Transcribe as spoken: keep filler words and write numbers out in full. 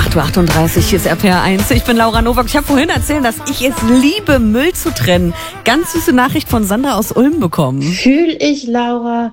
acht Uhr achtunddreißig, hier ist R P R eins. Ich bin Laura Nowak. Ich habe vorhin erzählt, dass ich es liebe, Müll zu trennen. Ganz süße Nachricht von Sandra aus Ulm bekommen. Fühl ich, Laura.